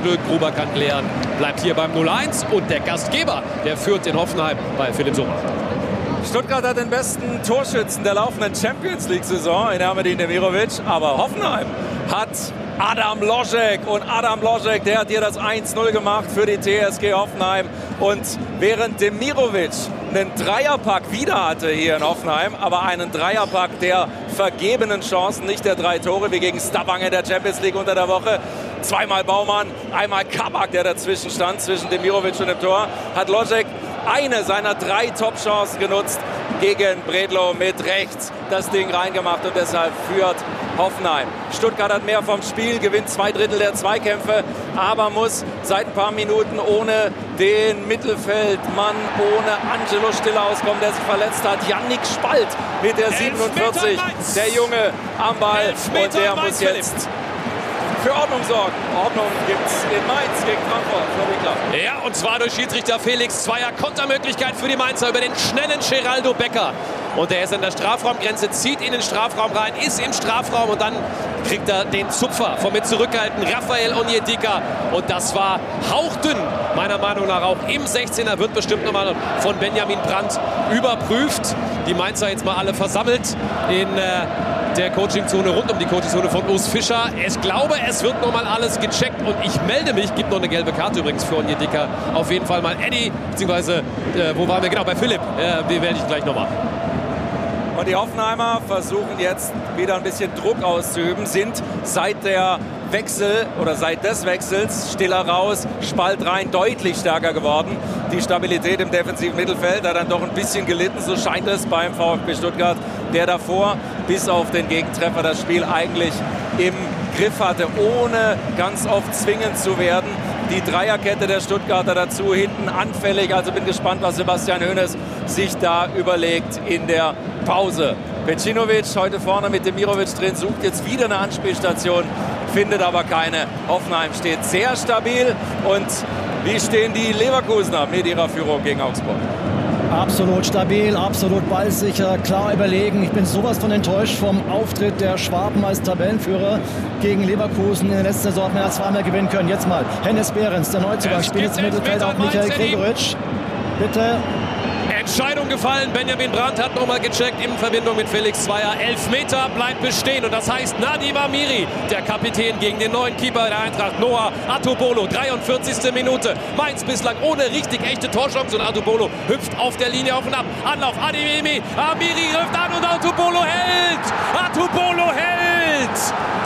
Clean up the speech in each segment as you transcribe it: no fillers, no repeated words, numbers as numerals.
Dirk Gruber kann klären. Bleibt hier beim 0-1 und der Gastgeber, der führt in Hoffenheim bei Philipp Sommer. Stuttgart hat den besten Torschützen der laufenden Champions-League-Saison in Ermedin Demirovic, aber Hoffenheim hat Adam Lojek und Adam Lojek, der hat hier das 1-0 gemacht für die TSG Hoffenheim und während Demirovic einen Dreierpack wieder hatte hier in Hoffenheim, aber einen Dreierpack der vergebenen Chancen, nicht der 3 Tore wie gegen Stavanger in der Champions League unter der Woche. Zweimal Baumann, einmal Kabak, der dazwischen stand, zwischen Demirovic und dem Tor, hat Lojek eine seiner 3 Top-Chancen genutzt gegen Bredlow mit rechts das Ding reingemacht und deshalb führt Hoffenheim. Stuttgart hat mehr vom Spiel, gewinnt 2/3 der Zweikämpfe, aber muss seit ein paar Minuten ohne den Mittelfeldmann, ohne Angelo Stiller auskommen, der sich verletzt hat. Yannick Spalt mit der 47, der Junge am Ball und der muss jetzt für Ordnung sorgen. Ordnung gibt es in Mainz gegen Frankfurt. Ja, und zwar durch Schiedsrichter Felix Zweier. Kontermöglichkeit für die Mainzer über den schnellen Geraldo Becker. Und der ist an der Strafraumgrenze, zieht in den Strafraum rein, ist im Strafraum und dann kriegt er den Zupfer vom mit zurückgehalten Rafael Onyedika. Und das war hauchdünn, meiner Meinung nach auch im 16er, wird bestimmt nochmal von Benjamin Brandt überprüft. Die Mainzer jetzt mal alle versammelt in der Coachingzone, rund um die Coachingzone von Urs Fischer. Ich glaube, es wird nochmal alles gecheckt und ich melde mich, gibt noch eine gelbe Karte übrigens für Onyedika. Auf jeden Fall mal Eddie, beziehungsweise, wo waren wir? Genau, bei Philipp, die werde ich gleich nochmal. Und die Hoffenheimer versuchen jetzt wieder ein bisschen Druck auszuüben, sind seit der Wechsel oder seit des Wechsels Stiller raus, Spalt rein, deutlich stärker geworden. Die Stabilität im defensiven Mittelfeld hat dann doch ein bisschen gelitten, so scheint es beim VfB Stuttgart, der davor bis auf den Gegentreffer das Spiel eigentlich im Griff hatte, ohne ganz oft zwingend zu werden. Die Dreierkette der Stuttgarter dazu, hinten anfällig. Also bin gespannt, was Sebastian Hoeneß sich da überlegt in der Pause. Pecinovic heute vorne mit Demirovic drin, sucht jetzt wieder eine Anspielstation, findet aber keine. Hoffenheim steht sehr stabil. Und wie stehen die Leverkusener mit ihrer Führung gegen Augsburg? Absolut stabil, absolut ballsicher, klar überlegen. Ich bin sowas von enttäuscht vom Auftritt der Schwaben als Tabellenführer gegen Leverkusen. In der letzten Saison hat man ja zweimal gewinnen können. Jetzt mal Hennes Behrens, der Neuzugang, spielt jetzt im Mittelfeld auf Michael Gregoritsch. Bitte. Entscheidung gefallen. Benjamin Brandt hat nochmal gecheckt in Verbindung mit Felix Zweier. Elfmeter bleibt bestehen und das heißt Nadim Amiri, der Kapitän gegen den neuen Keeper der Eintracht, Noah Atubolo. 43. Minute. Mainz bislang ohne richtig echte Torchance und Atubolo hüpft auf der Linie auf und ab. Anlauf, Adeyemi, Amiri wirft an und Atubolo hält! Atubolo hält!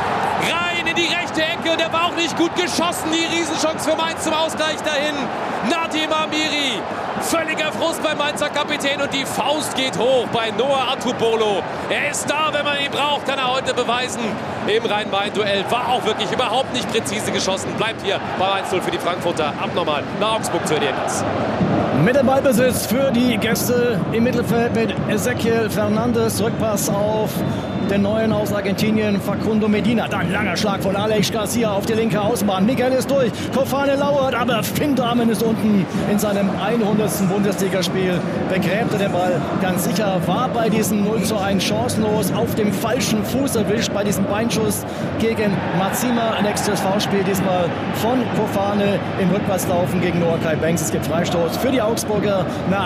Rein in die rechte Ecke, der war auch nicht gut geschossen. Die Riesenchance für Mainz zum Ausgleich dahin. Nadim Amiri. Völliger Frust beim Mainzer Kapitän und die Faust geht hoch bei Noah Atubolo. Er ist da, wenn man ihn braucht, kann er heute beweisen. Im Rhein-Main-Duell war auch wirklich überhaupt nicht präzise geschossen. Bleibt hier bei 1-0 für die Frankfurter. Abnormal nach Augsburg zu Ergebnis. Mit dem Ballbesitz für die Gäste im Mittelfeld mit Ezequiel Fernandes. Rückpass auf den neuen aus Argentinien, Facundo Medina. Dann langer Schlag von Alex Garcia auf die linke Außenbahn. Miguel ist durch, Kofane lauert, aber Findrahmen ist unten in seinem 100. Bundesligaspiel. Begräbt er den Ball ganz sicher, war bei diesem 0:1 chancenlos, auf dem falschen Fuß erwischt bei diesem Beinschuss gegen Mazima. Ein nächstes Foulspiel diesmal von Kofane im Rückwärtslaufen gegen Noah Kai Banks. Es gibt Freistoß für die Augsburger nach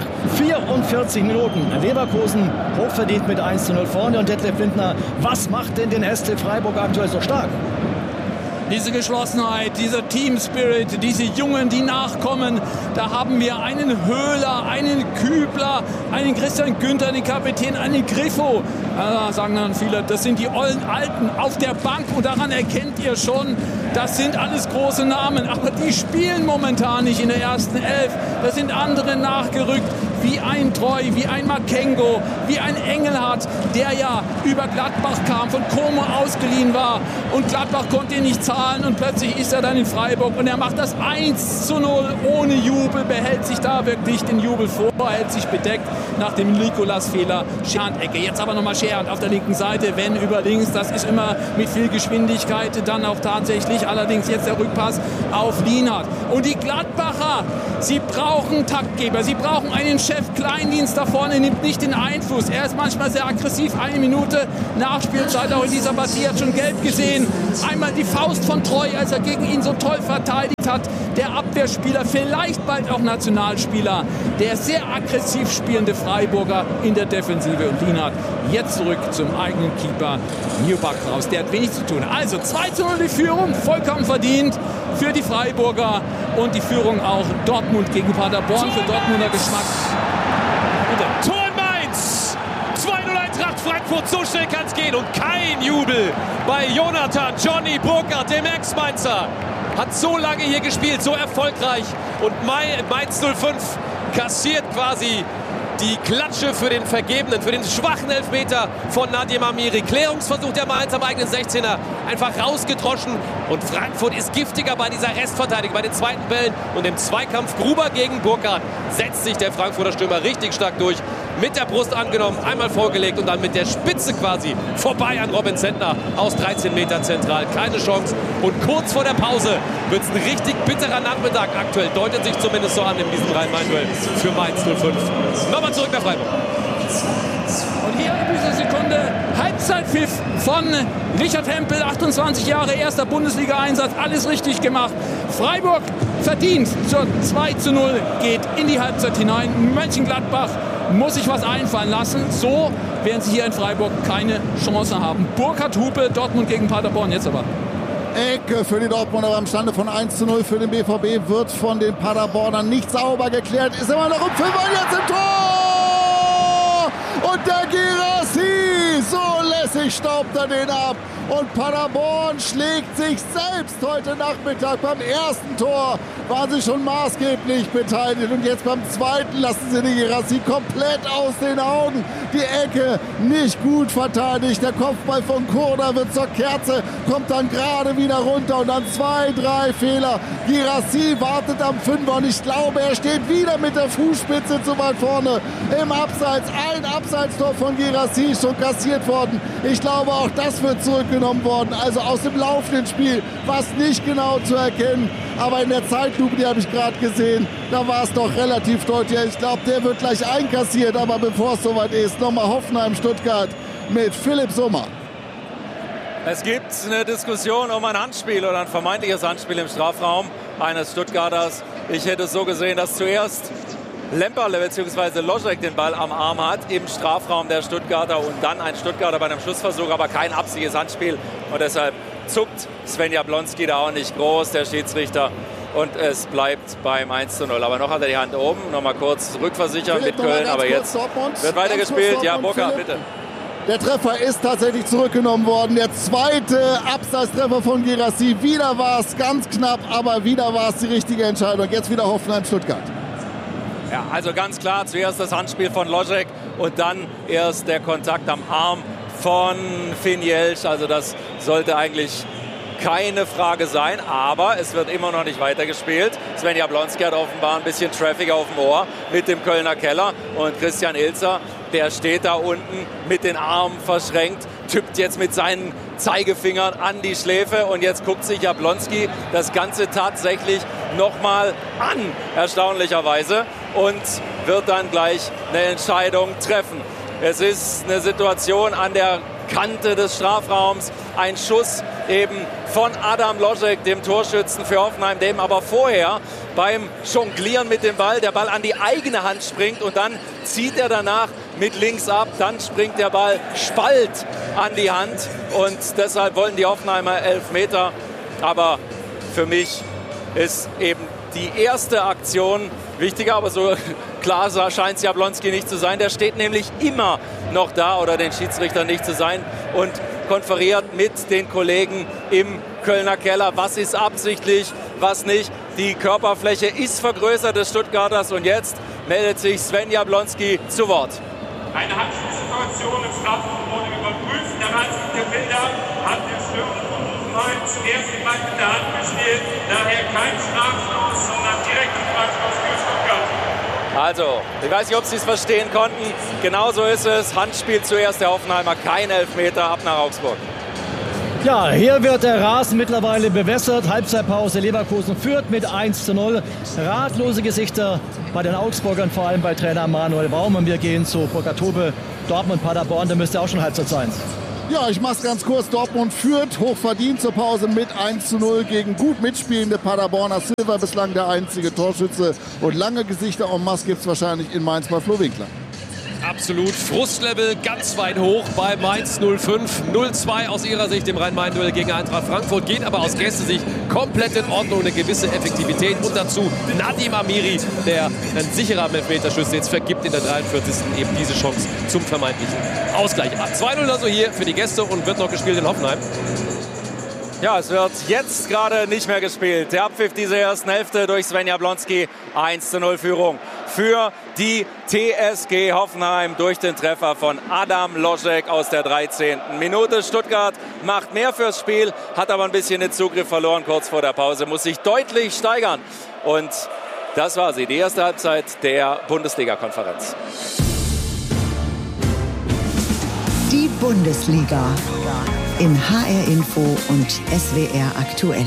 44 Minuten. Leverkusen hochverdient mit 1:0 vorne und Detlef Lindner. Was macht denn den SC Freiburg aktuell so stark? Diese Geschlossenheit, dieser Team Spirit, diese Jungen, die nachkommen. Da haben wir einen Höhler, einen Kübler, einen Christian Günther, den Kapitän, einen Griffo. Sagen dann viele, das sind die ollen Alten auf der Bank. Und daran erkennt ihr schon, das sind alles große Namen. Aber die spielen momentan nicht in der ersten Elf. Da sind andere nachgerückt. Wie ein Treu, wie ein Makengo, wie ein Engelhardt, der ja über Gladbach kam, von Como ausgeliehen war. Und Gladbach konnte ihn nicht zahlen und plötzlich ist er dann in Freiburg und er macht das 1:0 ohne Jubel, behält sich da wirklich den Jubel vor, hält sich bedeckt nach dem Nikolas-Fehler. Scherand-Ecke, jetzt aber nochmal Scherand auf der linken Seite, wenn über links, das ist immer mit viel Geschwindigkeit, dann auch tatsächlich, allerdings jetzt der Rückpass auf Lienhardt. Und die Gladbacher, sie brauchen Taktgeber, sie brauchen einen Chef. Kleindienst da vorne nimmt nicht den Einfluss. Er ist manchmal sehr aggressiv. 1 Minute Nachspielzeit auch in dieser Partie, hat schon gelb gesehen. gesehen. Einmal die Faust von Treu, als er gegen ihn so toll verteidigt hat. Der Abwehrspieler, vielleicht bald auch Nationalspieler, der sehr aggressiv spielende Freiburger in der Defensive. Und Lienhardt jetzt zurück zum eigenen Keeper Newback raus. Der hat wenig zu tun. Also 2:0 die Führung, vollkommen verdient für die Freiburger. Und die Führung auch Dortmund gegen Paderborn für Dortmunder Geschmack. Tor in Mainz! 2:0 Eintracht Frankfurt, so schnell kann es gehen. Und kein Jubel bei Jonathan Johnny Burkhardt, dem Ex-Mainzer. Hat so lange hier gespielt, so erfolgreich. Und Mainz 05 kassiert quasi die Klatsche für den vergebenen, für den schwachen Elfmeter von Nadim Amiri. Klärungsversuch der Mainz am eigenen 16er. Einfach rausgedroschen. Und Frankfurt ist giftiger bei dieser Restverteidigung, bei den zweiten Bällen. Und im Zweikampf Gruber gegen Burkhardt setzt sich der Frankfurter Stürmer richtig stark durch. Mit der Brust angenommen, einmal vorgelegt und dann mit der Spitze quasi vorbei an Robin Zentner aus 13 Metern zentral. Keine Chance. Und kurz vor der Pause wird es ein richtig bitterer Nachmittag aktuell. Deutet sich zumindest so an in diesem Rhein-Main-Duell für Mainz 05. Nochmal zurück nach Freiburg. Und hier in dieser Sekunde Halbzeitpfiff von Richard Hempel, 28 Jahre, erster Bundesliga-Einsatz, alles richtig gemacht. Freiburg verdient zur 2:0, geht in die Halbzeit hinein. Mönchengladbach muss sich was einfallen lassen. So werden sie hier in Freiburg keine Chance haben. Burkhardt Hupe, Dortmund gegen Paderborn, jetzt aber. Ecke für die Dortmunder beim Stande von 1:0 für den BVB, wird von den Paderbornern nicht sauber geklärt, ist immer noch um 5 und jetzt im Tor! Und der Guirassy, so lässig staubt er den ab. Und Paderborn schlägt sich selbst heute Nachmittag. Beim ersten Tor waren sie schon maßgeblich beteiligt. Und jetzt beim zweiten lassen sie den Guirassy komplett aus den Augen. Die Ecke nicht gut verteidigt. Der Kopfball von Kurda wird zur Kerze, kommt dann gerade wieder runter. Und dann 2, 3 Fehler. Guirassy wartet am Fünfer. Und ich glaube, er steht wieder mit der Fußspitze zu weit vorne im Abseits. Ein Abseitstor von Guirassy schon kassiert worden. Ich glaube, auch das wird zurückgenommen worden. Also aus dem laufenden Spiel war es nicht genau zu erkennen. Aber in der Zeitlupe, die habe ich gerade gesehen, da war es doch relativ deutlich. Ich glaube, der wird gleich einkassiert. Aber bevor es soweit ist, nochmal Hoffenheim-Stuttgart mit Philipp Sommer. Es gibt eine Diskussion um ein Handspiel oder ein vermeintliches Handspiel im Strafraum eines Stuttgarters. Ich hätte es so gesehen, dass zuerst Lemperle bzw. Loschek den Ball am Arm hat im Strafraum der Stuttgarter und dann ein Stuttgarter bei einem Schussversuch, aber kein absichtliches Handspiel. Und deshalb zuckt Sven Jablonski da auch nicht groß, der Schiedsrichter. Und es bleibt beim 1:0. Aber noch hat er die Hand oben. Nochmal kurz rückversichern mit Köln. Aber jetzt wird weitergespielt. Ja, Burkhardt, bitte. Der Treffer ist tatsächlich zurückgenommen worden. Der zweite Abseitstreffer von Guirassy. Wieder war es ganz knapp, aber wieder war es die richtige Entscheidung. Jetzt wieder Hoffenheim-Stuttgart. Ja, also ganz klar, zuerst das Handspiel von Loschek und dann erst der Kontakt am Arm von Finn Jelsch. Also das sollte eigentlich keine Frage sein, aber es wird immer noch nicht weitergespielt. Sven Jablonski hat offenbar ein bisschen Traffic auf dem Ohr mit dem Kölner Keller und Christian Ilzer, der steht da unten mit den Armen verschränkt, tippt jetzt mit seinen Zeigefingern an die Schläfe und jetzt guckt sich Jablonski das Ganze tatsächlich nochmal an, erstaunlicherweise, und wird dann gleich eine Entscheidung treffen. Es ist eine Situation an der Kante des Strafraums, ein Schuss eben von Adam Loschek, dem Torschützen für Hoffenheim, dem aber vorher beim Jonglieren mit dem Ball der Ball an die eigene Hand springt und dann zieht er danach mit links ab, dann springt der Ball Spalt an die Hand und deshalb wollen die Hoffenheimer Elfmeter. Aber für mich ist eben die erste Aktion wichtiger, aber so klar scheint es Jablonski nicht zu sein. Der steht nämlich immer noch da, oder den Schiedsrichter nicht zu sein, und konferiert mit den Kollegen im Kölner Keller. Was ist absichtlich, was nicht. Die Körperfläche ist vergrößert des Stuttgarters und jetzt meldet sich Sven Jablonski zu Wort. Eine Handschuhsituation im Strafraum wurde überprüft. Der Ansicht der Bilder hat der Stürmer von Hoffenheim zuerst den Ball mit der Hand gespielt. Daher kein Strafstoß, sondern direkter Freistoß für Stuttgart. Also, ich weiß nicht, ob Sie es verstehen konnten. Genauso ist es. Handspiel zuerst der Hoffenheimer. Kein Elfmeter, ab nach Augsburg. Ja, hier wird der Rasen mittlerweile bewässert. Halbzeitpause, Leverkusen führt mit 1:0. Ratlose Gesichter bei den Augsburgern, vor allem bei Trainer Manuel Baum. Und wir gehen zu Burkhardt Hupe, Dortmund, Paderborn. Da müsste auch schon Halbzeit sein. Ja, ich mach's ganz kurz. Dortmund führt hochverdient zur Pause mit 1:0 gegen gut mitspielende Paderborner. Silva bislang der einzige Torschütze. Und lange Gesichter en masse gibt's wahrscheinlich in Mainz bei Flo Winkler. Absolut. Frustlevel ganz weit hoch bei Mainz 05. 0-2 aus ihrer Sicht im Rhein-Main-Duell gegen Eintracht Frankfurt. Geht aber aus Gästesicht komplett in Ordnung. Eine gewisse Effektivität. Und dazu Nadim Amiri, der ein sicherer Elfmeterschütze jetzt vergibt in der 43. eben diese Chance zum vermeintlichen Ausgleich. 2:0 also hier für die Gäste und wird noch gespielt in Hoffenheim. Ja, es wird jetzt gerade nicht mehr gespielt. Der Abpfiff dieser ersten Hälfte durch Sven Jablonski. 1:0 Führung für die TSG Hoffenheim durch den Treffer von Adam Loschek aus der 13. Minute. Stuttgart macht mehr fürs Spiel, hat aber ein bisschen den Zugriff verloren kurz vor der Pause, muss sich deutlich steigern. Und das war sie, die erste Halbzeit der Bundesliga-Konferenz. Die Bundesliga in HR Info und SWR aktuell.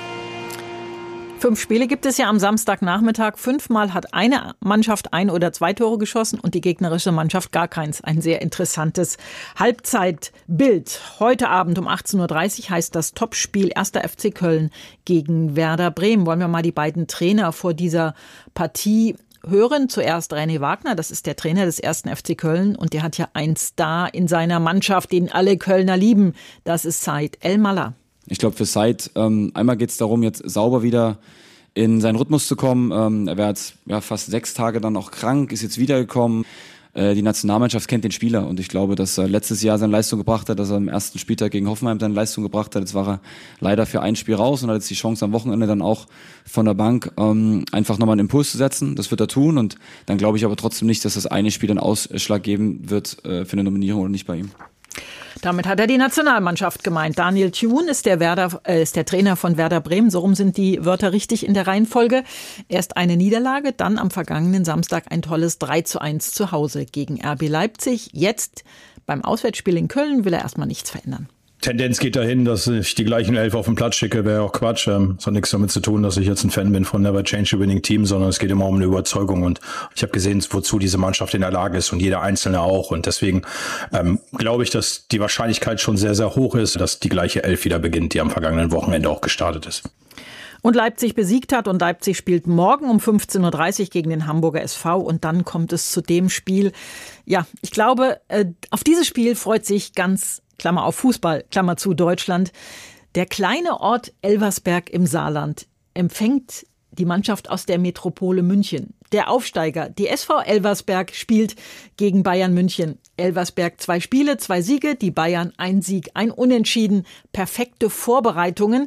5 Spiele gibt es ja am Samstagnachmittag. 5-mal hat eine Mannschaft 1 oder 2 Tore geschossen und die gegnerische Mannschaft gar keins. Ein sehr interessantes Halbzeitbild. Heute Abend um 18:30 Uhr heißt das Topspiel 1. FC Köln gegen Werder Bremen. Wollen wir mal die beiden Trainer vor dieser Partie hören. Zuerst René Wagner, das ist der Trainer des 1. FC Köln und der hat ja einen Star in seiner Mannschaft, den alle Kölner lieben. Das ist Said El-Mallah. Ich glaube, für Said einmal geht es darum, jetzt sauber wieder in seinen Rhythmus zu kommen. Er war jetzt fast 6 Tage dann auch krank, ist jetzt wiedergekommen. Die Nationalmannschaft kennt den Spieler und ich glaube, dass er letztes Jahr seine Leistung gebracht hat, dass er im ersten Spieltag gegen Hoffenheim seine Leistung gebracht hat. Jetzt war er leider für ein Spiel raus und hat jetzt die Chance am Wochenende dann auch von der Bank einfach nochmal einen Impuls zu setzen. Das wird er tun und dann glaube ich aber trotzdem nicht, dass das eine Spiel einen Ausschlag geben wird für eine Nominierung oder nicht bei ihm. Damit hat er die Nationalmannschaft gemeint. Daniel Thun ist der Trainer von Werder Bremen. So rum sind die Wörter richtig in der Reihenfolge. Erst eine Niederlage, dann am vergangenen Samstag ein tolles 3:1 zu Hause gegen RB Leipzig. Jetzt beim Auswärtsspiel in Köln will er erstmal nichts verändern. Tendenz geht dahin, dass ich die gleichen 11 auf den Platz schicke, wäre auch Quatsch. Es hat nichts damit zu tun, dass ich jetzt ein Fan bin von Never Change a Winning Team, sondern es geht immer um eine Überzeugung und ich habe gesehen, wozu diese Mannschaft in der Lage ist und jeder Einzelne auch und deswegen glaube ich, dass die Wahrscheinlichkeit schon sehr, sehr hoch ist, dass die gleiche 11 wieder beginnt, die am vergangenen Wochenende auch gestartet ist. Und Leipzig besiegt hat und Leipzig spielt morgen um 15:30 Uhr gegen den Hamburger SV und dann kommt es zu dem Spiel. Ja, ich glaube, auf dieses Spiel freut sich ganz Klammer auf Fußball, Klammer zu Deutschland. Der kleine Ort Elversberg im Saarland empfängt die Mannschaft aus der Metropole München. Der Aufsteiger, die SV Elversberg, spielt gegen Bayern München. Elversberg 2 Spiele, 2 Siege, die Bayern 1 Sieg, 1 Unentschieden. Perfekte Vorbereitungen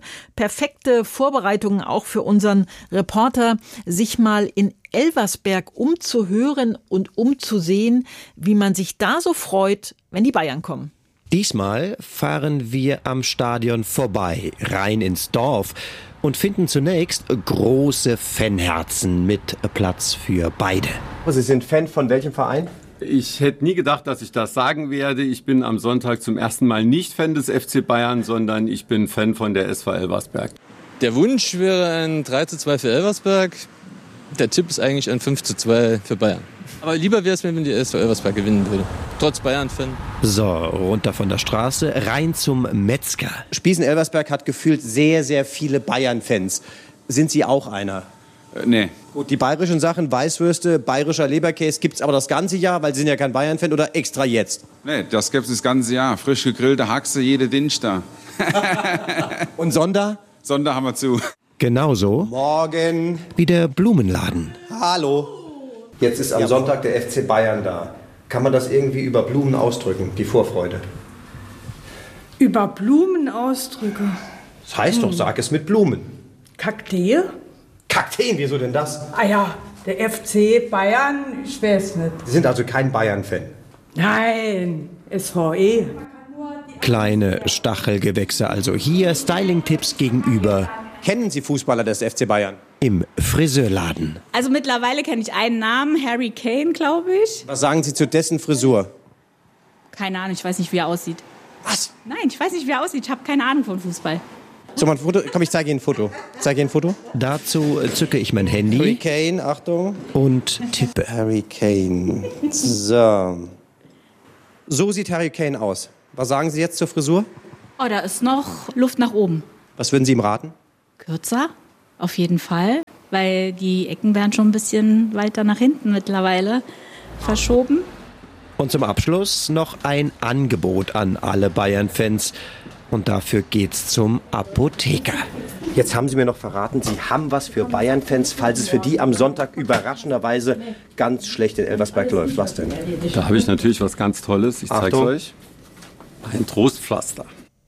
auch für unseren Reporter, sich mal in Elversberg umzuhören und umzusehen, wie man sich da so freut, wenn die Bayern kommen. Diesmal fahren wir am Stadion vorbei, rein ins Dorf und finden zunächst große Fanherzen mit Platz für beide. Sie sind Fan von welchem Verein? Ich hätte nie gedacht, dass ich das sagen werde. Ich bin am Sonntag zum ersten Mal nicht Fan des FC Bayern, sondern ich bin Fan von der SV Elversberg. Der Wunsch wäre ein 3:2 für Elversberg. Der Tipp ist eigentlich ein 5:2 für Bayern. Aber lieber wäre es mir, wenn die SV Elversberg gewinnen würde. Trotz Bayern-Fan. So, runter von der Straße, rein zum Metzger. Spießen-Elversberg hat gefühlt sehr, sehr viele Bayern-Fans. Sind Sie auch einer? Nee. Gut, die bayerischen Sachen, Weißwürste, bayerischer Leberkäse, gibt es aber das ganze Jahr, weil Sie sind ja kein Bayern-Fan oder extra jetzt? Nee, das gibt es das ganze Jahr. Frisch gegrillte Haxe, jede Dienstag. Und Sonder? Sonder haben wir zu. Genauso Morgen wie der Blumenladen. Hallo. Jetzt ist am Sonntag der FC Bayern da. Kann man das irgendwie über Blumen ausdrücken, die Vorfreude? Über Blumen ausdrücken? Das heißt doch, sag es mit Blumen. Kakteen? Kakteen, wieso denn das? Ah ja, der FC Bayern, ich weiß nicht. Sie sind also kein Bayern-Fan? Nein, SVE. Kleine Stachelgewächse also hier, Styling-Tipps gegenüber. Kennen Sie Fußballer des FC Bayern? Im Friseurladen. Also mittlerweile kenne ich einen Namen, Harry Kane, glaube ich. Was sagen Sie zu dessen Frisur? Keine Ahnung, ich weiß nicht, wie er aussieht. Was? Nein, ich weiß nicht, wie er aussieht. Ich habe keine Ahnung von Fußball. So, mal ein Foto. Komm, ich zeige Ihnen ein Foto. Dazu zücke ich mein Handy. Harry Kane, Achtung. Und tippe. Harry Kane. So. So sieht Harry Kane aus. Was sagen Sie jetzt zur Frisur? Oh, da ist noch Luft nach oben. Was würden Sie ihm raten? Kürzer, auf jeden Fall, weil die Ecken werden schon ein bisschen weiter nach hinten mittlerweile verschoben. Und zum Abschluss noch ein Angebot an alle Bayern-Fans. Und dafür geht's zum Apotheker. Jetzt haben Sie mir noch verraten, Sie haben was für Bayern-Fans, falls es für die am Sonntag überraschenderweise ganz schlecht in Elversberg läuft. Was denn? Da habe ich natürlich was ganz Tolles. Ich zeige es euch. Ein Trostpflaster.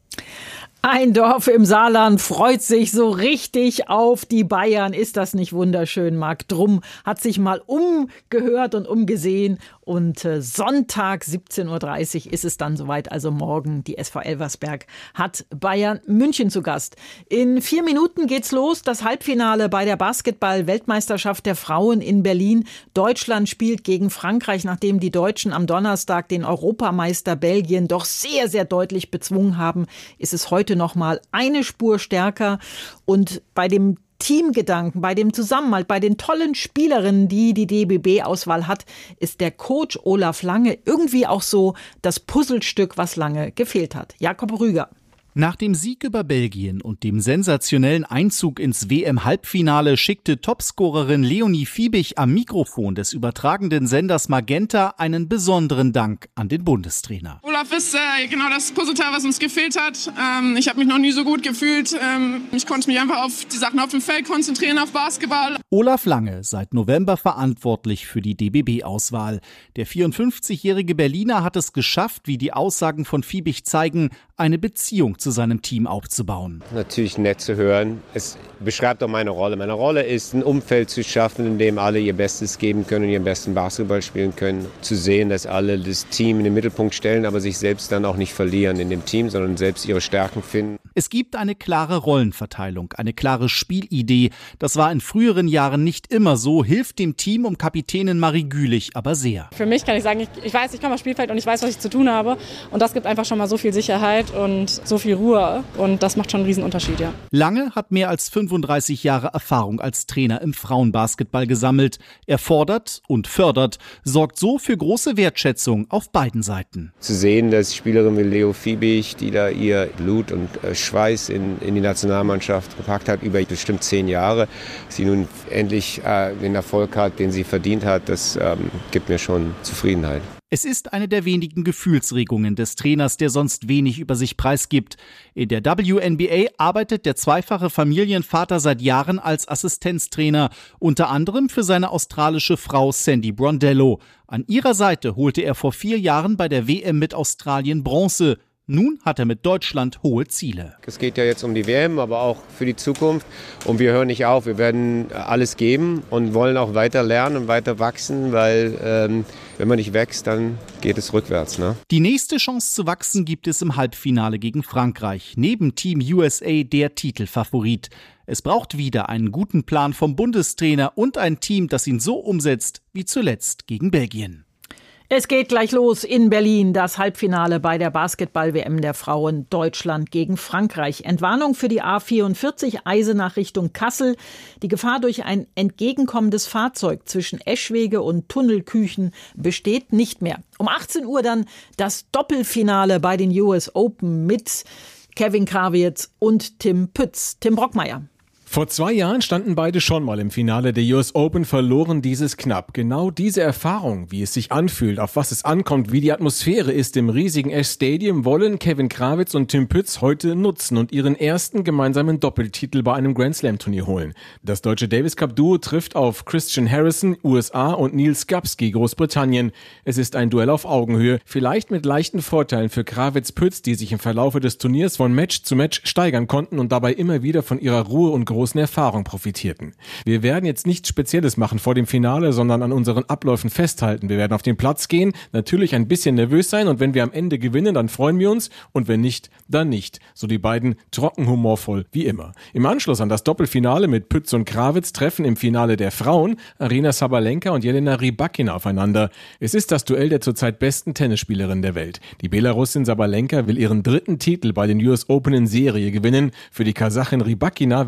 Ein Dorf im Saarland freut sich so richtig auf die Bayern. Ist das nicht wunderschön, Marc? Drum hat sich mal umgehört und umgesehen. Und Sonntag 17.30 Uhr ist es dann soweit. Also morgen die SV Elversberg hat Bayern München zu Gast. In 4 Minuten geht's los. Das Halbfinale bei der Basketball-Weltmeisterschaft der Frauen in Berlin. Deutschland spielt gegen Frankreich, nachdem die Deutschen am Donnerstag den Europameister Belgien doch sehr, sehr deutlich bezwungen haben. Ist es heute noch mal eine Spur stärker. Und bei dem Teamgedanken, bei dem Zusammenhalt, bei den tollen Spielerinnen, die die DBB-Auswahl hat, ist der Coach Olaf Lange irgendwie auch so das Puzzlestück, was lange gefehlt hat. Jakob Rüger. Nach dem Sieg über Belgien und dem sensationellen Einzug ins WM-Halbfinale schickte Topscorerin Leonie Fiebig am Mikrofon des übertragenden Senders Magenta einen besonderen Dank an den Bundestrainer. Olaf ist genau das Puzzleteil, was uns gefehlt hat. Ich habe mich noch nie so gut gefühlt. Ich konnte mich einfach auf die Sachen auf dem Feld konzentrieren, auf Basketball. Olaf Lange, seit November verantwortlich für die DBB-Auswahl. Der 54-jährige Berliner hat es geschafft, wie die Aussagen von Fiebig zeigen, eine Beziehung zu seinem Team aufzubauen. Natürlich nett zu hören. Es beschreibt auch meine Rolle. Meine Rolle ist, ein Umfeld zu schaffen, in dem alle ihr Bestes geben können und ihren besten Basketball spielen können. Zu sehen, dass alle das Team in den Mittelpunkt stellen, aber sich selbst dann auch nicht verlieren in dem Team, sondern selbst ihre Stärken finden. Es gibt eine klare Rollenverteilung, eine klare Spielidee. Das war in früheren Jahren nicht immer so, hilft dem Team um Kapitänin Marie Gülich aber sehr. Für mich kann ich sagen, ich weiß, ich komme aufs Spielfeld und ich weiß, was ich zu tun habe. Und das gibt einfach schon mal so viel Sicherheit und so viel Ruhe. Und das macht schon einen Riesenunterschied, ja. Lange hat mehr als 35 Jahre Erfahrung als Trainer im Frauenbasketball gesammelt. Er fordert und fördert, sorgt so für große Wertschätzung auf beiden Seiten. Zu sehen, dass Spielerin wie Leo Fiebig, die da ihr Blut und Schweiß in die Nationalmannschaft gepackt hat, über bestimmt 10 Jahre, sie nun endlich den Erfolg hat, den sie verdient hat, das gibt mir schon Zufriedenheit. Es ist eine der wenigen Gefühlsregungen des Trainers, der sonst wenig über sich preisgibt. In der WNBA arbeitet der zweifache Familienvater seit Jahren als Assistenztrainer, unter anderem für seine australische Frau Sandy Brondello. An ihrer Seite holte er vor 4 Jahren bei der WM mit Australien Bronze. Nun hat er mit Deutschland hohe Ziele. Es geht ja jetzt um die WM, aber auch für die Zukunft. Und wir hören nicht auf. Wir werden alles geben und wollen auch weiter lernen und weiter wachsen, weil wenn man nicht wächst, dann geht es rückwärts. Ne? Die nächste Chance zu wachsen gibt es im Halbfinale gegen Frankreich. Neben Team USA der Titelfavorit. Es braucht wieder einen guten Plan vom Bundestrainer und ein Team, das ihn so umsetzt wie zuletzt gegen Belgien. Es geht gleich los in Berlin, das Halbfinale bei der Basketball-WM der Frauen, Deutschland gegen Frankreich. Entwarnung für die A44 Eisenach Richtung Kassel. Die Gefahr durch ein entgegenkommendes Fahrzeug zwischen Eschwege und Tunnelküchen besteht nicht mehr. Um 18 Uhr dann das Doppelfinale bei den US Open mit Kevin Krawietz und Tim Pütz. Tim Brockmeier. Vor 2 Jahren standen beide schon mal im Finale der US Open, verloren dieses knapp. Genau diese Erfahrung, wie es sich anfühlt, auf was es ankommt, wie die Atmosphäre ist im riesigen Ash Stadium, wollen Kevin Krawietz und Tim Pütz heute nutzen und ihren ersten gemeinsamen Doppeltitel bei einem Grand Slam Turnier holen. Das deutsche Davis Cup Duo trifft auf Christian Harrison, USA und Neil Skapski, Großbritannien. Es ist ein Duell auf Augenhöhe, vielleicht mit leichten Vorteilen für Krawietz-Pütz, die sich im Verlaufe des Turniers von Match zu Match steigern konnten und dabei immer wieder von ihrer Ruhe und großen Erfahrung profitierten. Wir werden jetzt nichts Spezielles machen vor dem Finale, sondern an unseren Abläufen festhalten. Wir werden auf den Platz gehen, natürlich ein bisschen nervös sein und wenn wir am Ende gewinnen, dann freuen wir uns und wenn nicht, dann nicht. So die beiden trocken humorvoll wie immer. Im Anschluss an das Doppelfinale mit Pütz und Krawietz treffen im Finale der Frauen Aryna Sabalenka und Jelena Rybakina aufeinander. Es ist das Duell der zurzeit besten Tennisspielerin der Welt. Die Belarusin Sabalenka will ihren 3. Titel bei den US Open in Serie gewinnen. Für die Kasachin Rybakina wäre es der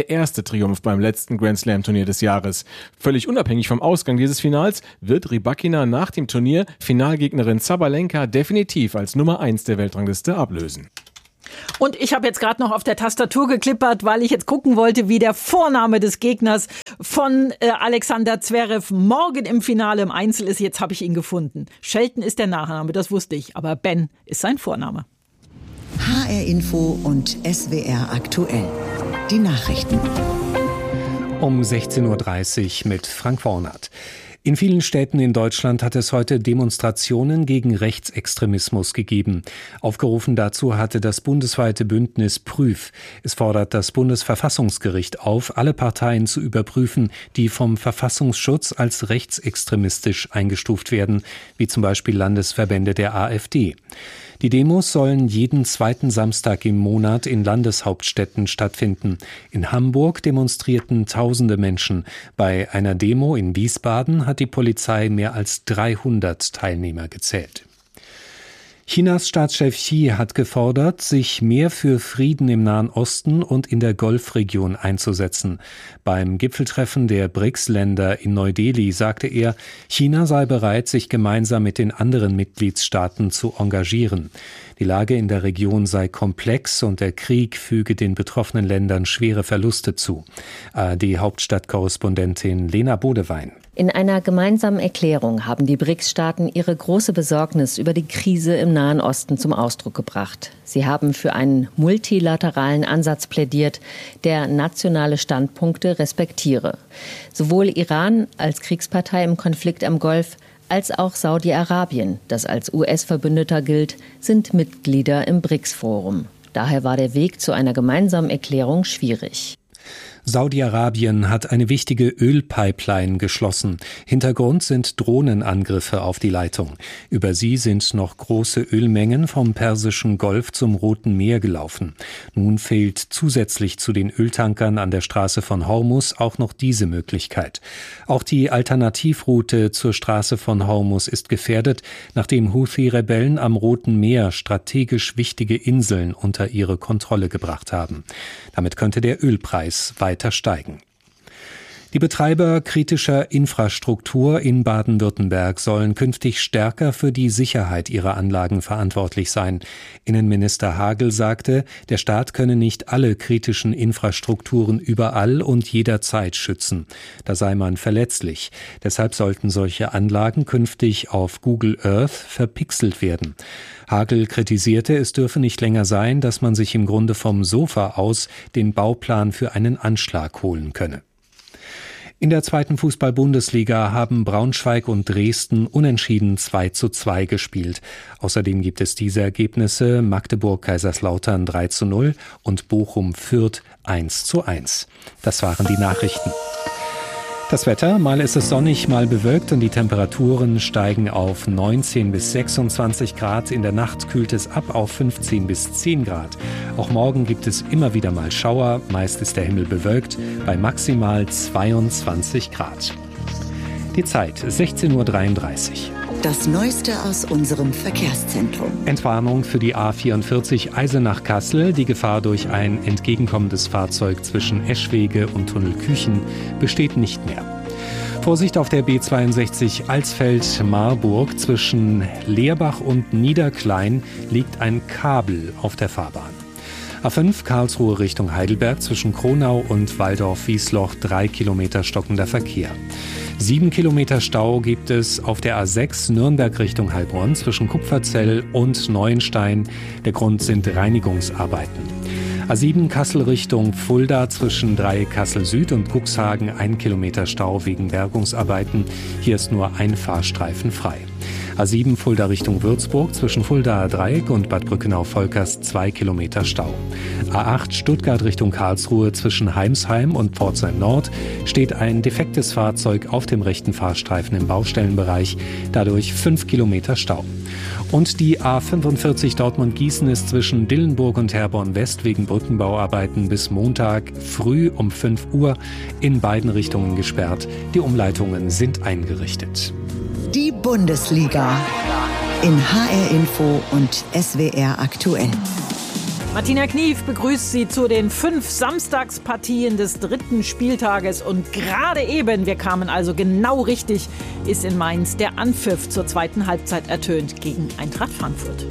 der erste Triumph beim letzten Grand Slam Turnier des Jahres. Völlig unabhängig vom Ausgang dieses Finals wird Rybakina nach dem Turnier Finalgegnerin Sabalenka definitiv als Nummer 1 der Weltrangliste ablösen. Und ich habe jetzt gerade noch auf der Tastatur geklippert, weil ich jetzt gucken wollte, wie der Vorname des Gegners von Alexander Zverev morgen im Finale im Einzel ist. Jetzt habe ich ihn gefunden. Shelton ist der Nachname, das wusste ich, aber Ben ist sein Vorname. HR Info und SWR aktuell. Die Nachrichten. Um 16.30 Uhr mit Frank Wornert. In vielen Städten in Deutschland hat es heute Demonstrationen gegen Rechtsextremismus gegeben. Aufgerufen dazu hatte das bundesweite Bündnis Prüf. Es fordert das Bundesverfassungsgericht auf, alle Parteien zu überprüfen, die vom Verfassungsschutz als rechtsextremistisch eingestuft werden, wie zum Beispiel Landesverbände der AfD. Die Demos sollen jeden zweiten Samstag im Monat in Landeshauptstädten stattfinden. In Hamburg demonstrierten tausende Menschen. Bei einer Demo in Wiesbaden hat die Polizei mehr als 300 Teilnehmer gezählt. Chinas Staatschef Xi hat gefordert, sich mehr für Frieden im Nahen Osten und in der Golfregion einzusetzen. Beim Gipfeltreffen der BRICS-Länder in Neu-Delhi sagte er, China sei bereit, sich gemeinsam mit den anderen Mitgliedstaaten zu engagieren. Die Lage in der Region sei komplex und der Krieg füge den betroffenen Ländern schwere Verluste zu. ARD-Hauptstadtkorrespondentin Lena Bodewein. In einer gemeinsamen Erklärung haben die BRICS-Staaten ihre große Besorgnis über die Krise im Nahen Osten zum Ausdruck gebracht. Sie haben für einen multilateralen Ansatz plädiert, der nationale Standpunkte respektiere. Sowohl Iran als Kriegspartei im Konflikt am Golf als auch Saudi-Arabien, das als US-Verbündeter gilt, sind Mitglieder im BRICS-Forum. Daher war der Weg zu einer gemeinsamen Erklärung schwierig. Saudi-Arabien hat eine wichtige Ölpipeline geschlossen. Hintergrund sind Drohnenangriffe auf die Leitung. Über sie sind noch große Ölmengen vom Persischen Golf zum Roten Meer gelaufen. Nun fehlt zusätzlich zu den Öltankern an der Straße von Hormuz auch noch diese Möglichkeit. Auch die Alternativroute zur Straße von Hormuz ist gefährdet, nachdem Houthi-Rebellen am Roten Meer strategisch wichtige Inseln unter ihre Kontrolle gebracht haben. Damit könnte der Ölpreis weiter steigen. Die Betreiber kritischer Infrastruktur in Baden-Württemberg sollen künftig stärker für die Sicherheit ihrer Anlagen verantwortlich sein. Innenminister Hagel sagte, der Staat könne nicht alle kritischen Infrastrukturen überall und jederzeit schützen. Da sei man verletzlich. Deshalb sollten solche Anlagen künftig auf Google Earth verpixelt werden. Hagel kritisierte, es dürfe nicht länger sein, dass man sich im Grunde vom Sofa aus den Bauplan für einen Anschlag holen könne. In der zweiten Fußball-Bundesliga haben Braunschweig und Dresden unentschieden 2:2 gespielt. Außerdem gibt es diese Ergebnisse: Magdeburg-Kaiserslautern 3:0 und Bochum-Fürth 1:1. Das waren die Nachrichten. Das Wetter, mal ist es sonnig, mal bewölkt und die Temperaturen steigen auf 19 bis 26 Grad. In der Nacht kühlt es ab auf 15 bis 10 Grad. Auch morgen gibt es immer wieder mal Schauer, meist ist der Himmel bewölkt, bei maximal 22 Grad. Die Zeit 16:33 Uhr. Das Neueste aus unserem Verkehrszentrum. Entwarnung für die A44 Eisenach-Kassel. Die Gefahr durch ein entgegenkommendes Fahrzeug zwischen Eschwege und Tunnelküchen besteht nicht mehr. Vorsicht auf der B62 Alsfeld-Marburg. Zwischen Leerbach und Niederklein liegt ein Kabel auf der Fahrbahn. A5 Karlsruhe Richtung Heidelberg zwischen Kronau und Waldorf-Wiesloch 3 Kilometer stockender Verkehr. 7 Kilometer Stau gibt es auf der A6 Nürnberg Richtung Heilbronn zwischen Kupferzell und Neuenstein. Der Grund sind Reinigungsarbeiten. A7 Kassel Richtung Fulda zwischen Dreieck Kassel Süd und Cuxhagen 1 Kilometer Stau wegen Bergungsarbeiten. Hier ist nur ein Fahrstreifen frei. A7 Fulda Richtung Würzburg zwischen Fuldaer Dreieck und Bad Brückenau-Volkers 2 Kilometer Stau. A8 Stuttgart Richtung Karlsruhe zwischen Heimsheim und Pforzheim Nord steht ein defektes Fahrzeug auf dem rechten Fahrstreifen im Baustellenbereich, dadurch 5 Kilometer Stau. Und die A45 Dortmund-Gießen ist zwischen Dillenburg und Herborn West wegen Brückenbauarbeiten bis Montag früh um 5 Uhr in beiden Richtungen gesperrt. Die Umleitungen sind eingerichtet. Die Bundesliga in HR Info und SWR aktuell. Martina Knief begrüßt Sie zu den 5 Samstagspartien des 3. Spieltages. Und gerade eben, wir kamen also genau richtig, ist in Mainz der Anpfiff zur 2. Halbzeit ertönt gegen Eintracht Frankfurt.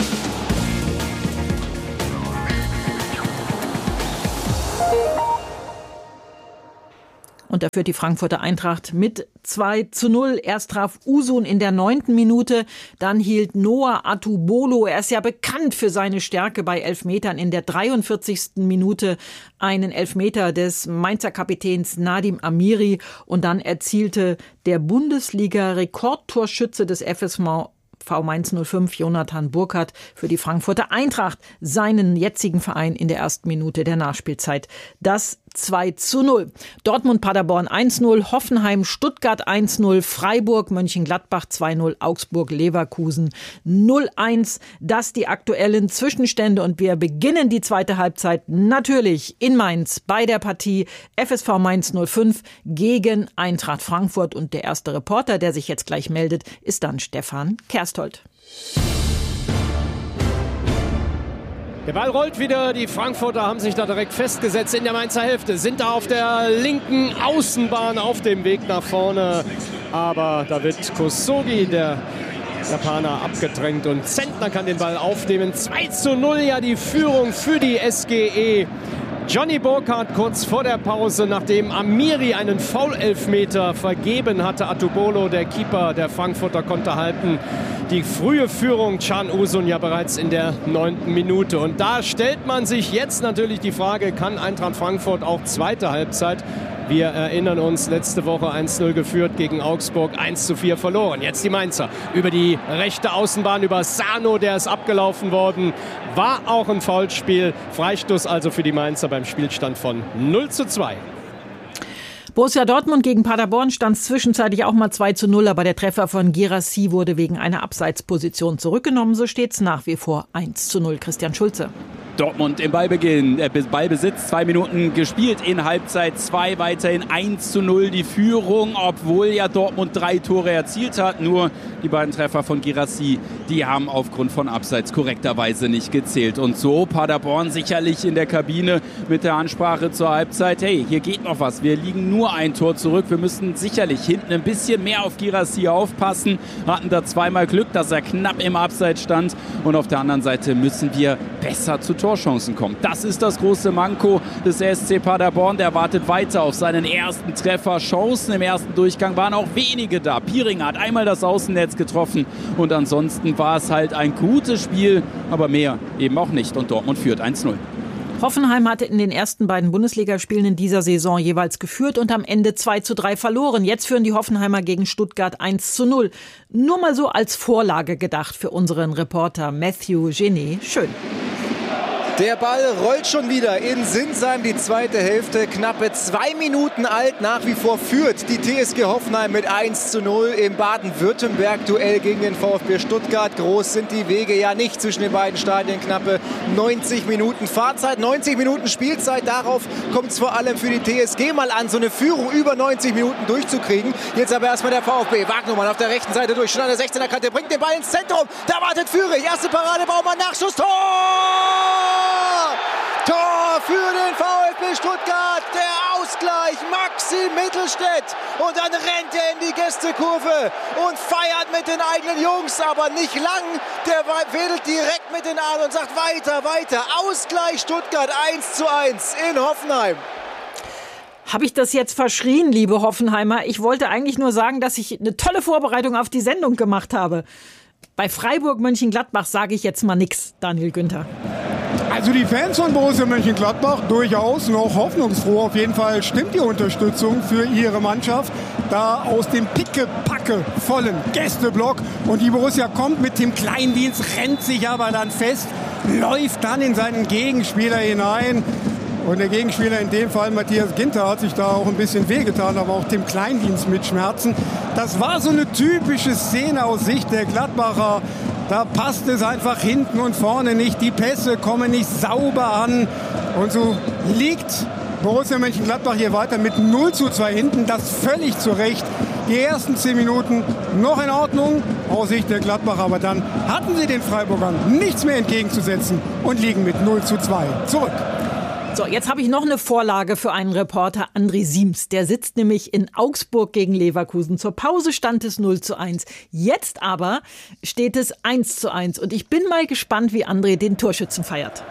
Und da führt die Frankfurter Eintracht mit 2:0. Erst traf Usun in der 9. Minute, dann hielt Noah Atubolo, er ist ja bekannt für seine Stärke bei Elfmetern, in der 43. Minute einen Elfmeter des Mainzer Kapitäns Nadim Amiri. Und dann erzielte der Bundesliga-Rekordtorschütze des FSV Mainz 05, Jonathan Burkhardt, für die Frankfurter Eintracht seinen jetzigen Verein in der ersten Minute der Nachspielzeit das 2:0. Dortmund-Paderborn 1:0, Hoffenheim-Stuttgart 1:0, Freiburg-Mönchengladbach 2:0, Augsburg-Leverkusen 0:1. Das die aktuellen Zwischenstände und wir beginnen die zweite Halbzeit natürlich in Mainz bei der Partie FSV Mainz 05 gegen Eintracht Frankfurt. Und der erste Reporter, der sich jetzt gleich meldet, ist dann Stefan Kersthold. Der Ball rollt wieder, die Frankfurter haben sich da direkt festgesetzt in der Mainzer Hälfte, sind da auf der linken Außenbahn auf dem Weg nach vorne. Aber da wird Kosogi, der Japaner, abgedrängt und Zentner kann den Ball aufnehmen. 2:0, ja, die Führung für die SGE. Johnny Burkhardt kurz vor der Pause, nachdem Amiri einen Foul-Elfmeter vergeben hatte. Atubolo, der Keeper der Frankfurter, konnte halten. Die frühe Führung Can Usun ja bereits in der 9. Minute. Und da stellt man sich jetzt natürlich die Frage, kann Eintracht Frankfurt auch zweite Halbzeit? Wir erinnern uns, letzte Woche 1:0 geführt gegen Augsburg, 1:4 verloren. Jetzt die Mainzer über die rechte Außenbahn, über Sano, der ist abgelaufen worden. War auch ein Foulspiel. Freistoß also für die Mainzer beim Spielstand von 0:2. Borussia Dortmund gegen Paderborn stand zwischenzeitlich auch mal 2:0, aber der Treffer von Guirassy wurde wegen einer Abseitsposition zurückgenommen. So steht es nach wie vor 1:0. Christian Schulze. Dortmund im Ballbesitz, 2 Minuten gespielt in Halbzeit 2, weiterhin 1:0 die Führung, obwohl ja Dortmund 3 Tore erzielt hat. Nur die beiden Treffer von Guirassy, die haben aufgrund von Abseits korrekterweise nicht gezählt. Und so Paderborn sicherlich in der Kabine mit der Ansprache zur Halbzeit, hey, hier geht noch was, wir liegen nur ein Tor zurück, wir müssen sicherlich hinten ein bisschen mehr auf Guirassy aufpassen, hatten da zweimal Glück, dass er knapp im Abseits stand und auf der anderen Seite müssen wir besser zu Torchancen kommen. Das ist das große Manko des SC Paderborn. Der wartet weiter auf seinen ersten Treffer. Chancen im ersten Durchgang waren auch wenige da. Pieringer hat einmal das Außennetz getroffen und ansonsten war es halt ein gutes Spiel, aber mehr eben auch nicht. Und Dortmund führt 1:0. Hoffenheim hatte in den ersten beiden Bundesligaspielen in dieser Saison jeweils geführt und am Ende 2:3 verloren. Jetzt führen die Hoffenheimer gegen Stuttgart 1:0. Nur mal so als Vorlage gedacht für unseren Reporter Matthew Genie. Schön. Der Ball rollt schon wieder in Sinsheim, die zweite Hälfte, knappe 2 Minuten alt, nach wie vor führt die TSG Hoffenheim mit 1:0 im Baden-Württemberg-Duell gegen den VfB Stuttgart. Groß sind die Wege ja nicht zwischen den beiden Stadien, knappe 90 Minuten Fahrzeit, 90 Minuten Spielzeit, darauf kommt es vor allem für die TSG mal an, so eine Führung über 90 Minuten durchzukriegen. Jetzt aber erstmal der VfB, Wagnumann auf der rechten Seite durch, schon an der 16er Kante, bringt den Ball ins Zentrum, da wartet Führig, erste Parade, Baumann, Nachschuss, Tor! Tor für den VfB Stuttgart, der Ausgleich, Maxi Mittelstädt. Und dann rennt er in die Gästekurve und feiert mit den eigenen Jungs, aber nicht lang. Der wedelt direkt mit den Armen und sagt weiter, weiter. Ausgleich Stuttgart 1:1 in Hoffenheim. Habe ich das jetzt verschrien, liebe Hoffenheimer? Ich wollte eigentlich nur sagen, dass ich eine tolle Vorbereitung auf die Sendung gemacht habe. Bei Freiburg Mönchengladbach sage ich jetzt mal nichts, Daniel Günther. Also die Fans von Borussia Mönchengladbach durchaus noch hoffnungsfroh. Auf jeden Fall stimmt die Unterstützung für ihre Mannschaft. Da aus dem pickepacke vollen Gästeblock. Und die Borussia kommt mit dem Kleindienst, rennt sich aber dann fest, läuft dann in seinen Gegenspieler hinein. Und der Gegenspieler, in dem Fall Matthias Ginter, hat sich da auch ein bisschen wehgetan, aber auch dem Kleindienst mit Schmerzen. Das war so eine typische Szene aus Sicht der Gladbacher. Da passt es einfach hinten und vorne nicht. Die Pässe kommen nicht sauber an. Und so liegt Borussia Mönchengladbach hier weiter mit 0:2 hinten, das völlig zu Recht. Die ersten 10 Minuten noch in Ordnung, aus Sicht der Gladbacher, aber dann hatten sie den Freiburgern nichts mehr entgegenzusetzen und liegen mit 0:2 zurück. So, jetzt habe ich noch eine Vorlage für einen Reporter, André Siems. Der sitzt nämlich in Augsburg gegen Leverkusen. Zur Pause stand es 0:1. Jetzt aber steht es 1:1. Und ich bin mal gespannt, wie André den Torschützen feiert.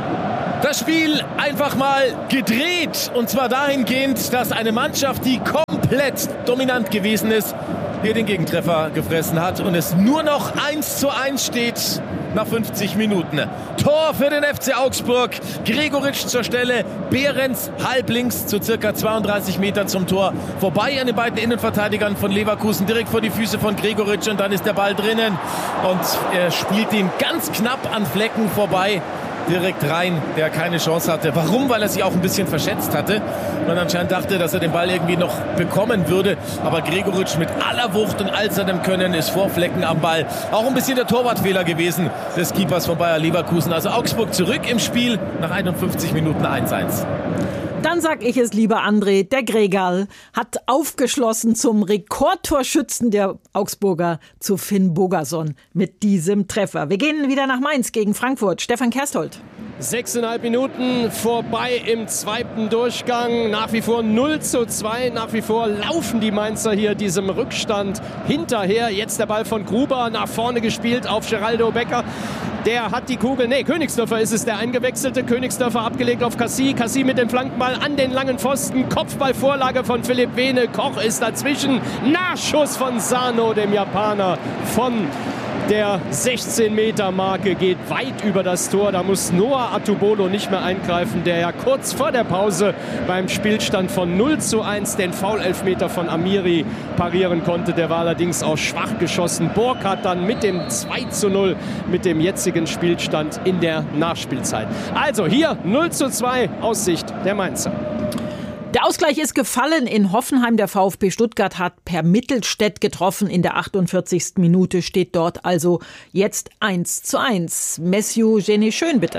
Das Spiel einfach mal gedreht. Und zwar dahingehend, dass eine Mannschaft, die komplett dominant gewesen ist, hier den Gegentreffer gefressen hat. Und es nur noch 1:1 steht nach 50 Minuten. Tor für den FC Augsburg. Gregoritsch zur Stelle. Behrens halblinks zu circa 32 Metern zum Tor. Vorbei an den beiden Innenverteidigern von Leverkusen. Direkt vor die Füße von Gregoritsch. Und dann ist der Ball drinnen. Und er spielt ihn ganz knapp an Flecken vorbei. Direkt rein, der keine Chance hatte. Warum? Weil er sich auch ein bisschen verschätzt hatte. Man anscheinend dachte, dass er den Ball irgendwie noch bekommen würde. Aber Gregoritsch mit aller Wucht und all seinem Können ist vor Flecken am Ball. Auch ein bisschen der Torwartfehler gewesen des Keepers von Bayer Leverkusen. Also Augsburg zurück im Spiel nach 51 Minuten 1:1. Dann sag ich es, lieber André, der Gregal hat aufgeschlossen zum Rekordtorschützen der Augsburger, zu Finn Bogason mit diesem Treffer. Wir gehen wieder nach Mainz gegen Frankfurt. Stefan Kersthold. 6,5 Minuten vorbei im zweiten Durchgang. Nach wie vor 0:2. Nach wie vor laufen die Mainzer hier diesem Rückstand hinterher. Jetzt der Ball von Gruber nach vorne gespielt auf Geraldo Becker. Der hat die Kugel, Königsdörfer ist es, der eingewechselte. Königsdörfer abgelegt auf Cassie. Cassie mit dem Flankenball an den langen Pfosten. Kopfballvorlage von Philipp Vene. Koch ist dazwischen. Nachschuss von Sano, dem Japaner, von der 16-Meter-Marke, geht weit über das Tor. Da muss Noah Atubolo nicht mehr eingreifen, der ja kurz vor der Pause beim Spielstand von 0:1 den Foul-Elfmeter von Amiri parieren konnte. Der war allerdings auch schwach geschossen. Burkhardt dann mit dem 2:0 mit dem jetzigen Spielstand in der Nachspielzeit. Also hier 0:2 aus Sicht der Mainzer. Der Ausgleich ist gefallen in Hoffenheim. Der VfB Stuttgart hat per Mittelstädt getroffen. In der 48. Minute steht dort also jetzt 1:1. Messiu Jenny Schön, bitte.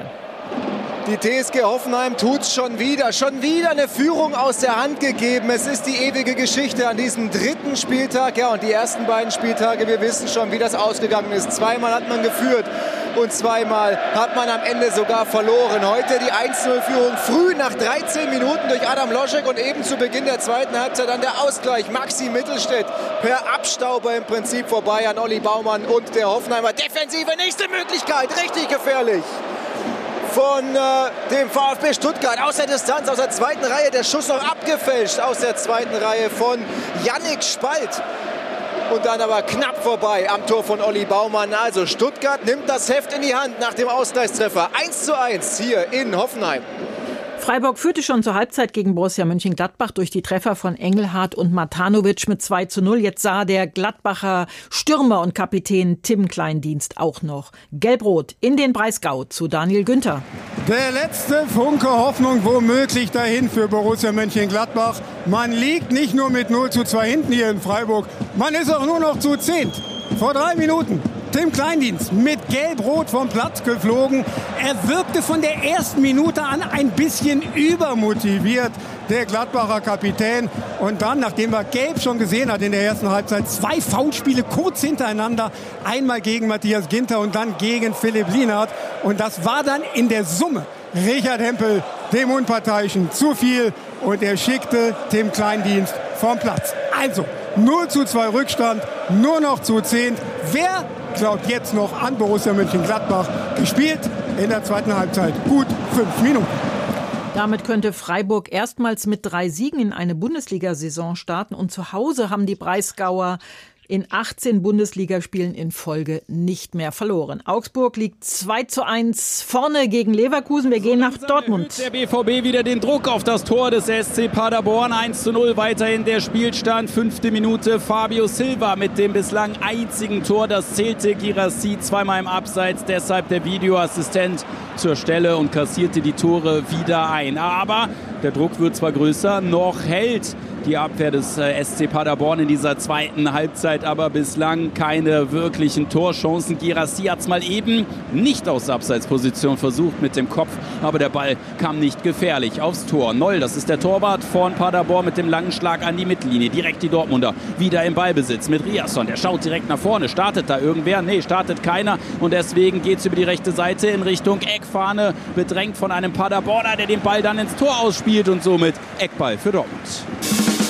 Die TSG Hoffenheim tut's schon wieder eine Führung aus der Hand gegeben. Es ist die ewige Geschichte an diesem dritten Spieltag. Ja, und die ersten beiden Spieltage, wir wissen schon, wie das ausgegangen ist. Zweimal hat man geführt und zweimal hat man am Ende sogar verloren. Heute die 1:0-Führung früh nach 13 Minuten durch Adam Loschek und eben zu Beginn der zweiten Halbzeit dann der Ausgleich. Maxi Mittelstädt per Abstauber im Prinzip vorbei an Olli Baumann und der Hoffenheimer Defensive. Nächste Möglichkeit, richtig gefährlich von dem VfB Stuttgart aus der Distanz, aus der zweiten Reihe. Der Schuss noch abgefälscht aus der zweiten Reihe von Yannick Spalt. Und dann aber knapp vorbei am Tor von Olli Baumann. Also Stuttgart nimmt das Heft in die Hand nach dem Ausgleichstreffer. 1:1 hier in Hoffenheim. Freiburg führte schon zur Halbzeit gegen Borussia Mönchengladbach durch die Treffer von Engelhardt und Matanovic mit 2:0. Jetzt sah der Gladbacher Stürmer und Kapitän Tim Kleindienst auch noch Gelb-Rot in den Breisgau zu Daniel Günther. Der letzte Funke Hoffnung womöglich dahin für Borussia Mönchengladbach. Man liegt nicht nur mit 0:2 hinten hier in Freiburg, man ist auch nur noch zu 10. Vor 3 Minuten. Tim Kleindienst mit Gelb-Rot vom Platz geflogen. Er wirkte von der ersten Minute an ein bisschen übermotiviert, der Gladbacher Kapitän. Und dann, nachdem er Gelb schon gesehen hat in der ersten Halbzeit, 2 Foulspiele kurz hintereinander. Einmal gegen Matthias Ginter und dann gegen Philipp Lienhardt. Und das war dann in der Summe Richard Hempel, dem Unparteiischen, zu viel. Und er schickte Tim Kleindienst vom Platz. Also 0:2 Rückstand, nur noch zu 10. Wer glaubt jetzt noch an Borussia Mönchengladbach? Gespielt in der zweiten Halbzeit gut 5 Minuten. Damit könnte Freiburg erstmals mit 3 Siegen in eine Bundesliga-Saison starten. Und zu Hause haben die Breisgauer in 18 Bundesligaspielen in Folge nicht mehr verloren. Augsburg liegt 2:1 vorne gegen Leverkusen. Wir gehen nach Dortmund. Der BVB wieder den Druck auf das Tor des SC Paderborn. 1:0 weiterhin der Spielstand. 5. Minute. Fabio Silva mit dem bislang einzigen Tor. Das zählte Guirassy zweimal im Abseits. Deshalb der Videoassistent zur Stelle und kassierte die Tore wieder ein. Aber der Druck wird zwar größer, noch hält die Abwehr des SC Paderborn in dieser zweiten Halbzeit, aber bislang keine wirklichen Torchancen. Guirassy hat es mal eben nicht aus Abseitsposition versucht mit dem Kopf, aber der Ball kam nicht gefährlich aufs Tor. Noll, das ist der Torwart von Paderborn mit dem langen Schlag an die Mittellinie. Direkt die Dortmunder wieder im Ballbesitz mit Riasson. Der schaut direkt nach vorne. Startet da irgendwer? Nee, startet keiner. Und deswegen geht es über die rechte Seite in Richtung Eckfahne. Bedrängt von einem Paderborner, der den Ball dann ins Tor ausspielt und somit Eckball für Dortmund.